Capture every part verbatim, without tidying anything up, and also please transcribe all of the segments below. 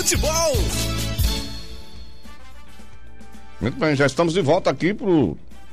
futebol. Muito bem, já estamos de volta aqui pro...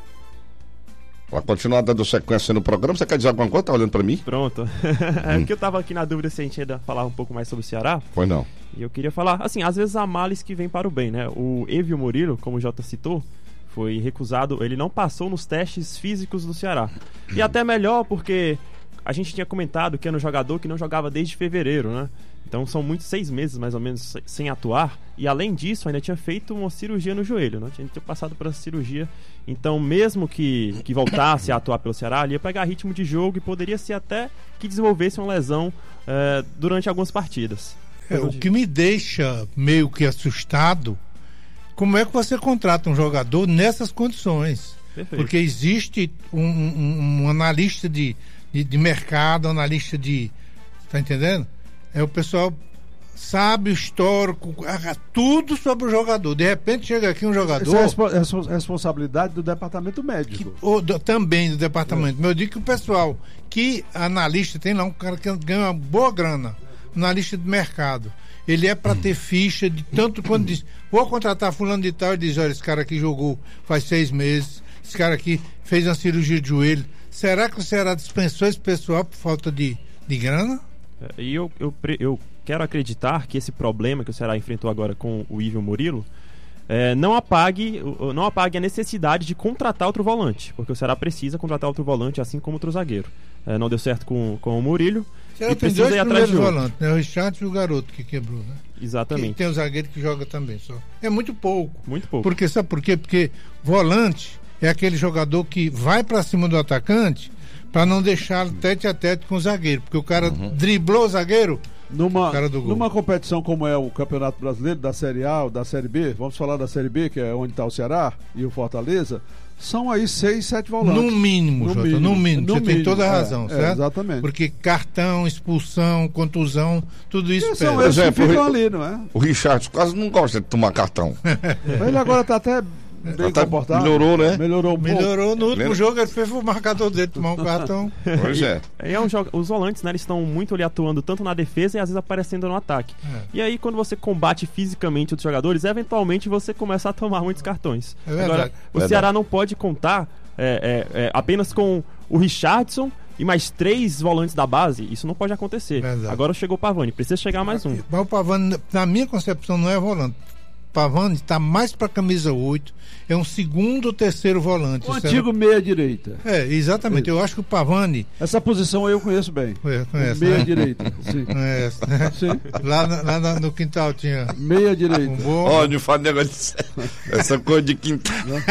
Para continuar dando sequência no programa. Você quer dizer alguma coisa? Tá olhando para mim? Pronto. É porque eu tava aqui na dúvida se a gente ia falar um pouco mais sobre o Ceará. Pois não. E eu queria falar, assim, às vezes há males que vêm para o bem, né? O Evio Murilo, como o Jota citou, foi recusado, ele não passou nos testes físicos do Ceará. E até melhor, porque a gente tinha comentado que era um jogador que não jogava desde fevereiro, né? Então são muitos seis meses, mais ou menos, sem atuar. E além disso, ainda tinha feito uma cirurgia no joelho, né? Tinha, tinha passado por essa cirurgia. Então, mesmo que, que voltasse a atuar pelo Ceará, ele ia pegar ritmo de jogo e poderia ser até que desenvolvesse uma lesão eh, durante algumas partidas. É, o que me deixa meio que assustado, como é que você contrata um jogador nessas condições? Perfeito. Porque existe um, um, um analista de, de, de mercado, um analista de... Tá entendendo? É, o pessoal sabe o histórico, tudo sobre o jogador. De repente chega aqui um jogador... Isso é respo- responsabilidade do departamento médico. Que, ou, do, também do departamento. É. Mas eu digo que o pessoal, que analista, tem lá um cara que ganha uma boa grana, analista de mercado. Ele é para ter ficha de tanto quando diz, vou contratar fulano de tal, e diz, olha, esse cara aqui jogou faz seis meses, esse cara aqui fez uma cirurgia de joelho. Será que o Ceará dispensou esse pessoal por falta de, de grana? E eu, eu, eu quero acreditar que esse problema que o Ceará enfrentou agora com o Evio Murilo é, não, apague, não apague a necessidade de contratar outro volante, porque o Ceará precisa contratar outro volante, assim como outro zagueiro. É, não deu certo com, com o Murilo. O Ceará tem dois primeiros volantes, né? O Richard e o garoto que quebrou, né? Exatamente. Que tem o zagueiro que joga também só. É muito pouco. Muito pouco. Porque, sabe por quê? Porque volante é aquele jogador que vai para cima do atacante para não deixar tete a tete com o zagueiro, porque o cara uhum. driblou o zagueiro, numa, o cara do gol. Numa competição como é o Campeonato Brasileiro, da Série A ou da Série B, vamos falar da Série B, que é onde está o Ceará e o Fortaleza, são aí seis, sete volantes. No mínimo, no Jota, mínimo, no mínimo. No Você mínimo, tem toda a razão, é, certo? É, exatamente. Porque cartão, expulsão, contusão, tudo isso pesa. São esses que ficam ali, não é? O Richard quase não gosta de tomar cartão. Ele agora está até... bem tá, comportado. Melhorou, né? Melhorou um pouco. Melhorou. No último Lembra? jogo ele fez o marcador dele tomar um cartão. Pois é. E, é um jogo, os volantes, né, eles estão muito ali atuando tanto na defesa e às vezes aparecendo no ataque. É. E aí quando você combate fisicamente os jogadores, eventualmente você começa a tomar muitos cartões. É verdade. Agora, o verdade. Ceará não pode contar é, é, é, apenas com o Richardson e mais três volantes da base. Isso não pode acontecer. Verdade. Agora chegou o Pavani, precisa chegar mais um. Mas o Pavani, na minha concepção, não é volante. Pavani está mais para camisa oito, é um segundo ou terceiro volante. O antigo era... meia-direita. É, exatamente. Eu acho que o Pavani... Essa posição eu conheço bem. Conhece, meia-direita. Né? Sim. Conhece, né? Sim. Lá, na, lá no quintal tinha... Meia-direita. Um bom... Ó, não fala negócio de... Essa coisa de quintal.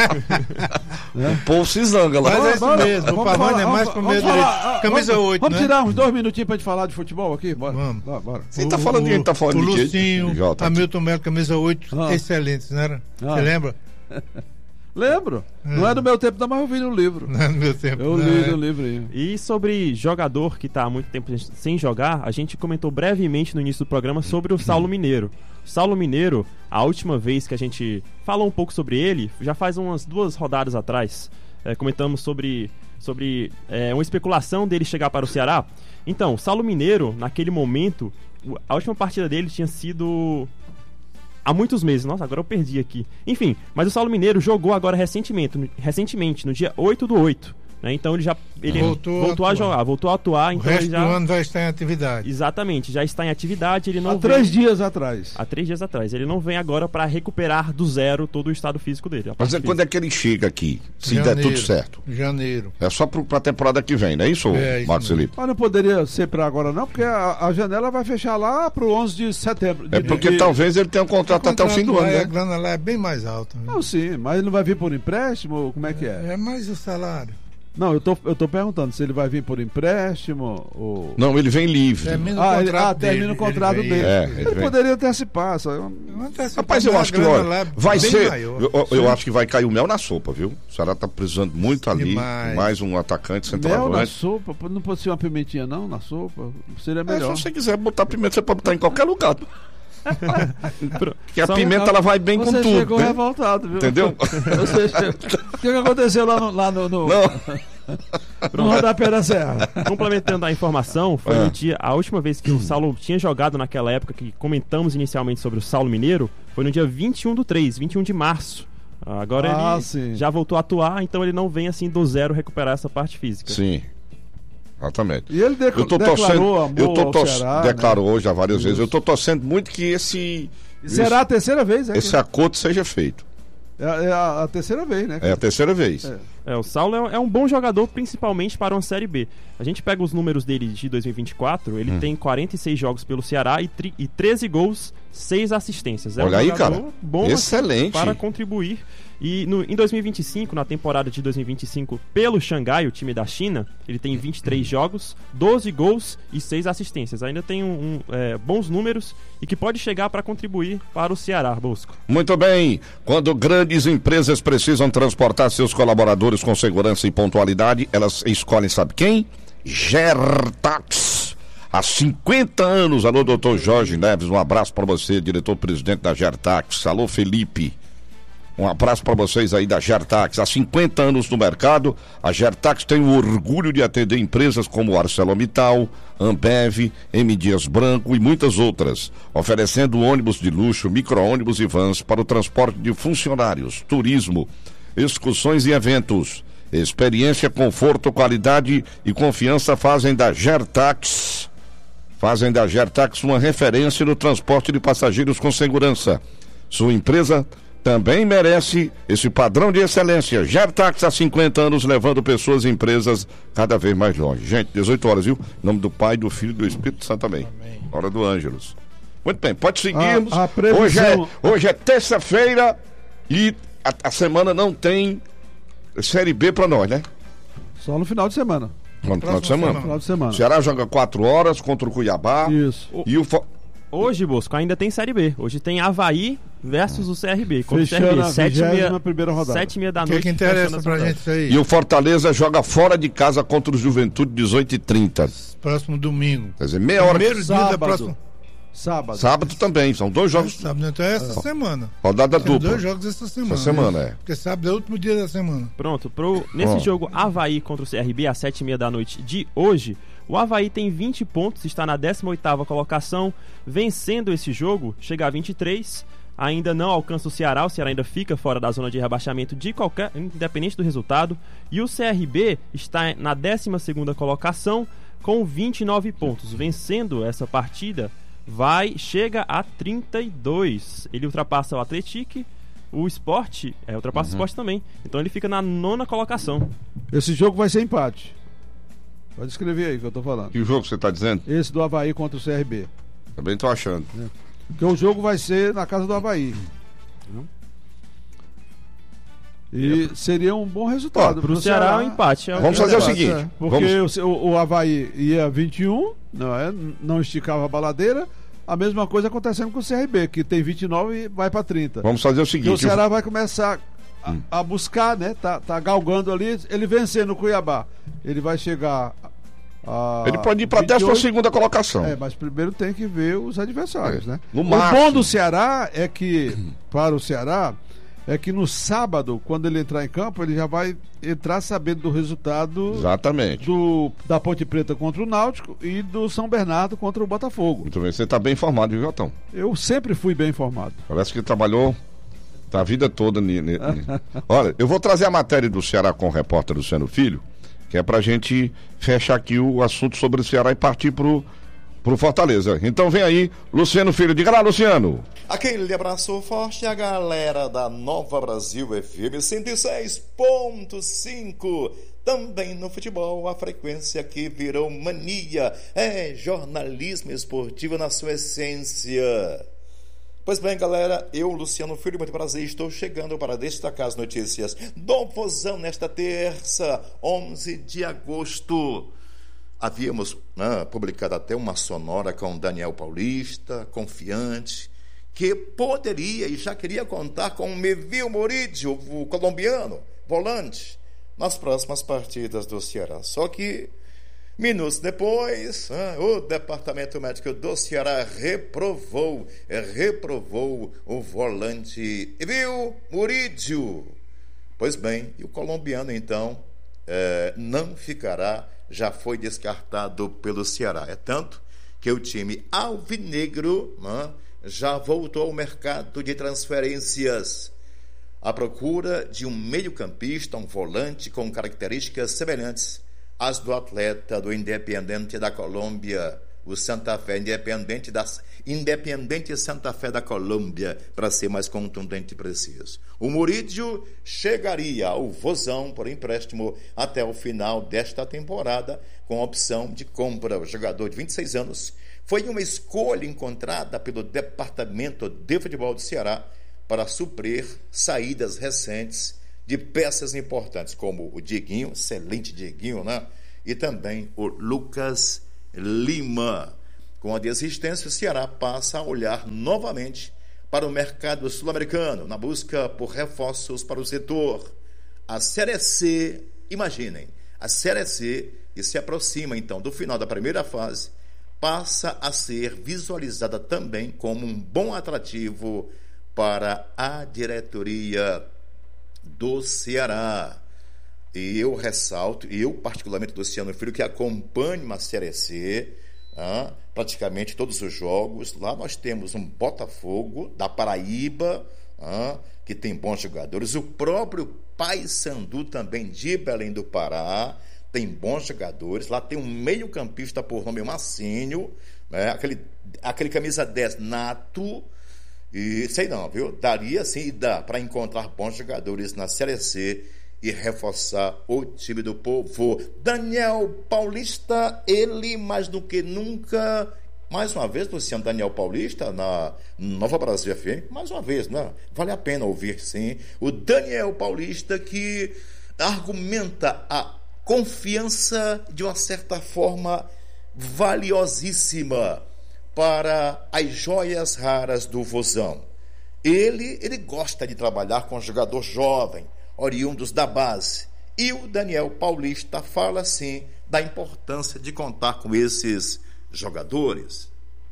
O povo se zanga lá. Mas é isso mesmo. O Pavani é mais para meia-direita. Camisa oito, Vamos né? tirar uns dois minutinhos para gente falar de futebol aqui? Bora. Vamos. Bora, bora. Você tá falando de quem tá falando o de Lucinho, Hamilton Melo, camisa oito, ah. excelentes, não era? Você ah. lembra? Lembro. É. Não é do meu tempo, não, mas eu vi no livro. Não é do meu tempo. Eu não, li é. no livro aí. E sobre jogador que está há muito tempo sem jogar, a gente comentou brevemente no início do programa sobre o Saulo Mineiro. O Saulo Mineiro, a última vez que a gente falou um pouco sobre ele, já faz umas duas rodadas atrás, é, comentamos sobre, sobre é, uma especulação dele chegar para o Ceará. Então, o Saulo Mineiro, naquele momento, a última partida dele tinha sido... há muitos meses. Nossa, agora eu perdi aqui. Enfim, mas o Saulo Mineiro jogou agora recentemente, no, recentemente, no dia oito do oito. Né? Então ele já ele voltou, voltou a, a jogar, voltou a atuar. O então resto ele já... do ano vai estar em atividade. Exatamente, já está em atividade. Ele não há vem... três dias atrás. Há três dias atrás. Ele não vem agora para recuperar do zero todo o estado físico dele. Mas é quando é que ele chega aqui? Se janeiro, der tudo certo. Janeiro. É só para a temporada que vem, não é isso, é, isso Marcos Felipe? Mas não poderia ser para agora não, porque a, a janela vai fechar lá para o onze de setembro. De, é porque de... talvez ele tenha um contrato, até o fim do ano, né? A grana lá é bem mais alta. Viu? Não, sim, mas ele não vai vir por empréstimo? Como é que é? É mais o salário. Não, eu tô, eu tô perguntando se ele vai vir por empréstimo ou... Não, ele vem livre. Termina o ah, contrato ele, ah, dele. termina o contrato ele dele. É, ele ele poderia antecipar. Só... Rapaz, eu acho que olha, vai ser... Maior, eu, eu acho que vai cair o mel na sopa, viu? O Ceará tá precisando muito ali. Demais. Mais um atacante centroavante. Mel na sopa? Não pode ser uma pimentinha não na sopa? Seria melhor. É, se você quiser botar pimenta, você pode botar em qualquer lugar. Porque a Só pimenta ela vai bem com tudo. Você chegou né? revoltado, viu? Entendeu? Você chegou... O que aconteceu lá no... Lá no, no... Não. No rodapé da Serra. Complementando a informação, foi É. no dia, a última vez que o Saulo tinha jogado naquela época que comentamos inicialmente sobre o Saulo Mineiro, foi no dia vinte e um do três, vinte e um de março. Agora Ah, ele sim. já voltou a atuar, então ele não vem assim do zero recuperar essa parte física. Sim. Exatamente. E ele dec Eu tô declarou torcendo, amor eu tô ao tor- Ceará, declarou já várias Isso. vezes. Eu tô torcendo muito que esse né? Será a terceira vez, é? esse acordo seja feito. É, é a, a terceira vez, né? É a terceira vez. É. É, o Saulo é, é um bom jogador, principalmente para uma Série B. A gente pega os números dele de dois mil e vinte e quatro, ele Hum. tem quarenta e seis jogos pelo Ceará e, tri- e treze gols, seis assistências. É Olha um aí, jogador cara. bom Excelente. para contribuir. E no, em dois mil e vinte e cinco, na temporada de dois mil e vinte e cinco, pelo Xangai, o time da China, ele tem vinte e três jogos, doze gols e seis assistências. Ainda tem um, um, é, bons números e que pode chegar para contribuir para o Ceará, Bosco. Muito bem. Quando grandes empresas precisam transportar seus colaboradores com segurança e pontualidade, elas escolhem, sabe quem? Gertax. Há cinquenta anos. Alô, doutor Jorge Neves, um abraço para você, diretor-presidente da Gertax. Alô, Felipe. Um abraço para vocês aí da Gertax. Há cinquenta anos no mercado, a Gertax tem o orgulho de atender empresas como ArcelorMittal, Ambev, M. Dias Branco e muitas outras, oferecendo ônibus de luxo, micro-ônibus e vans para o transporte de funcionários, turismo, excursões e eventos. Experiência, conforto, qualidade e confiança fazem da Gertax, fazem da Gertax uma referência no transporte de passageiros com segurança. Sua empresa também merece esse padrão de excelência. Gertax há cinquenta anos, levando pessoas e empresas cada vez mais longe. Gente, dezoito horas, viu? Em nome do Pai, do Filho e do Espírito Santo também. Amém. Hora do Ângelus. Muito bem, pode seguirmos. A- a previsão- Hoje é, hoje é terça-feira e a, a semana não tem Série B pra nós, né? Só no final de semana. No final de Próxima semana. semana. Final de semana. O Ceará joga quatro horas contra o Cuiabá. Isso. E o... Fo- Hoje, Bosco, ainda tem Série B. Hoje tem Avaí versus o C R B. Contra o Fechando C R B, a sete e meia- vigésima primeira rodada. sete e meia da O que, noite. que interessa fechando pra essa gente isso aí? E o Fortaleza joga fora de casa contra o Juventude, dezoito e trinta. Próximo domingo. Quer dizer, meia hora. Primeiro dia da Sábado. próxima. Sábado. Sábado também, são dois É jogos. sábado, então é essa semana. Rodada Tem dupla. dois jogos essa semana. Essa semana, né? é. Porque sábado é o último dia da semana. Pronto, pro, nesse Ó. jogo Avaí contra o C R B às sete e meia da noite de hoje, o Avaí tem vinte pontos, está na décima oitava colocação, vencendo esse jogo, chega a vinte e três, ainda não alcança o Ceará, o Ceará ainda fica fora da zona de rebaixamento de qualquer, independente do resultado, e o C R B está na décima segunda colocação com vinte e nove pontos, vencendo essa partida, vai, chega a trinta e dois, ele ultrapassa o Atlético. O Sport, é, ultrapassa Uhum. o Sport também. Então ele fica na nona colocação. Esse jogo vai ser empate. Pode escrever aí que eu tô falando. Que jogo você está dizendo? Esse do Avaí contra o C R B. Também tô achando. Porque o jogo vai ser na casa do Avaí. E seria um bom resultado. Ó, Pro Ceará é um empate. É o Vamos que fazer o importa. seguinte. É, porque Vamos- o, o Avaí ia vinte e um, não, é, não esticava a baladeira. A mesma coisa acontecendo com o C R B, que tem vinte e nove e vai para trinta. Vamos fazer o E o seguinte. Ceará vai começar a, Hum. a buscar, né? Tá, tá galgando ali. Ele vencendo o Cuiabá, ele vai chegar a. Ele pode ir para a vinte e oito. décima segunda colocação. É, mas primeiro tem que ver os adversários, É. né? No o máximo. bom do Ceará é que, para o Ceará, é que no sábado, quando ele entrar em campo, ele já vai entrar sabendo do resultado Exatamente. do, da Ponte Preta contra o Náutico e do São Bernardo contra o Botafogo. Muito bem, você está bem informado, viu, Jotão? Eu sempre fui bem informado. Parece que trabalhou a vida toda. Ni, ni, ni. Olha, eu vou trazer a matéria do Ceará com o repórter Luciano Filho, que é pra gente fechar aqui o assunto sobre o Ceará e partir pro, pro Fortaleza. Então vem aí, Luciano Filho. Diga lá, Luciano. Aquele abraço forte à galera da Nova Brasil F M cento e seis ponto cinco. Também no futebol, a frequência que virou mania é jornalismo esportivo na sua essência. Pois bem, galera, eu, Luciano Filho, muito prazer, estou chegando para destacar as notícias do Vozão nesta terça, onze de agosto. Havíamos né, publicado até uma sonora com Daniel Paulista, confiante, que poderia e já queria contar com o Mevil Murídio, o colombiano, volante, nas próximas partidas do Ceará. Só que, minutos depois, ah, o departamento médico do Ceará reprovou, reprovou o volante Mevil Murídio. Pois bem, e o colombiano, então, eh, não ficará, já foi descartado pelo Ceará. É tanto que o time alvinegro, né, já voltou ao mercado de transferências à procura de um meio-campista, um volante com características semelhantes às do atleta do Independiente da Colômbia, o Santa Fé, Independente, das, Independente Santa Fé da Colômbia, para ser mais contundente e preciso. O Murídio chegaria ao Vozão por empréstimo até o final desta temporada, com a opção de compra. O jogador de vinte e seis anos foi uma escolha encontrada pelo Departamento de Futebol do Ceará para suprir saídas recentes de peças importantes, como o Dieguinho, excelente Dieguinho, né? E também o Lucas Lima. Com a desistência, o Ceará passa a olhar novamente para o mercado sul-americano, na busca por reforços para o setor. A Série C, imaginem, a Série C, que se aproxima então do final da primeira fase, passa a ser visualizada também como um bom atrativo para a diretoria do Ceará. E eu ressalto, e eu particularmente, Luciano Filho, que acompanho a Série C, ah, praticamente todos os jogos. Lá nós temos um Botafogo da Paraíba, ah, que tem bons jogadores. O próprio Paysandu também de Belém do Pará tem bons jogadores. Lá tem um meio-campista por nome Massinho, né, aquele, aquele camisa dez nato. E sei não, viu? Daria sim, e dá para encontrar bons jogadores na Série C e reforçar o time do povo. Daniel Paulista, ele mais do que nunca, mais uma vez, Luciano, Daniel Paulista na Nova Brasil F M, mais uma vez, né? Vale a pena ouvir, sim. O Daniel Paulista, que argumenta a confiança de uma certa forma valiosíssima para as joias raras do Vozão. Ele, ele gosta de trabalhar com jogador jovem, oriundos da base. E o Daniel Paulista fala, sim, da importância de contar com esses jogadores.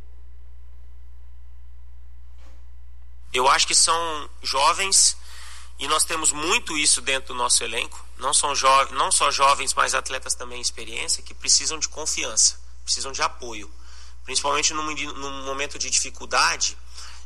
Eu acho que são jovens, e nós temos muito isso dentro do nosso elenco. Não, são jovens, não só jovens, mas atletas também em experiência, que precisam de confiança, precisam de apoio. Principalmente num, num momento de dificuldade,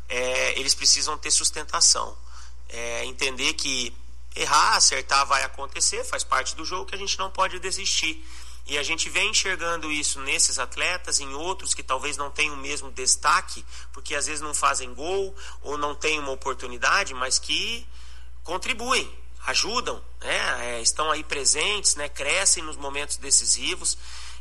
é, eles precisam ter sustentação. É, entender que errar, acertar vai acontecer, faz parte do jogo, que a gente não pode desistir. E a gente vem enxergando isso nesses atletas, em outros que talvez não tenham o mesmo destaque, porque às vezes não fazem gol ou não têm uma oportunidade, mas que contribuem, ajudam, né? É, estão aí presentes, né? Crescem nos momentos decisivos.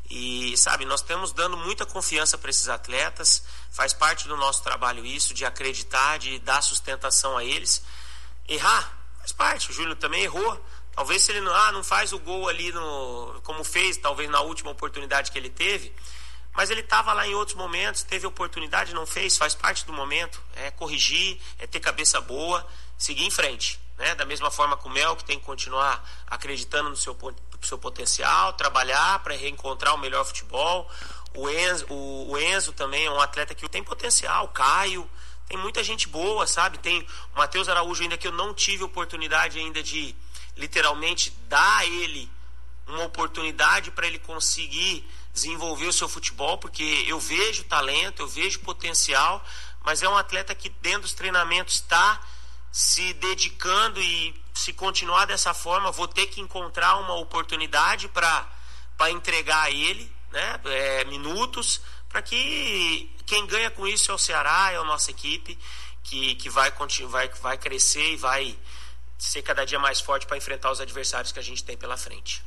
E, sabe, nós estamos dando muita confiança para esses atletas, faz parte do nosso trabalho isso, de acreditar, de dar sustentação a eles. Errar, faz parte, o Júlio também errou. Talvez se ele não, ah, não faz o gol ali, no, como fez, talvez na última oportunidade que ele teve, mas ele estava lá em outros momentos, teve oportunidade, não fez, faz parte do momento. É corrigir, é ter cabeça boa, seguir em frente. Né? Da mesma forma que o Mel, que tem que continuar acreditando no seu, seu potencial, trabalhar para reencontrar o melhor futebol. O Enzo, o, o Enzo também é um atleta que tem potencial, o Caio, tem muita gente boa, sabe? Tem o Matheus Araújo ainda, que eu não tive oportunidade ainda de literalmente dar a ele uma oportunidade para ele conseguir desenvolver o seu futebol, porque eu vejo talento, eu vejo potencial, mas é um atleta que dentro dos treinamentos está se dedicando, e se continuar dessa forma, vou ter que encontrar uma oportunidade para para entregar a ele, né, é, minutos, para que quem ganha com isso é o Ceará, é a nossa equipe, que, que vai, vai, vai crescer e vai ser cada dia mais forte para enfrentar os adversários que a gente tem pela frente.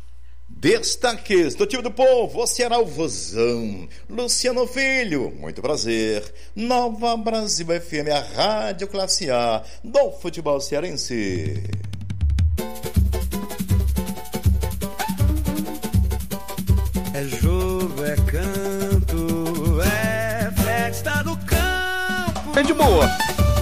Destaques do time do povo, Ceará, o Vozão. Luciano Filho, muito prazer. Nova Brasil F M, a rádio classe A do futebol cearense. É jogo, é canto, é festa do campo. É de boa.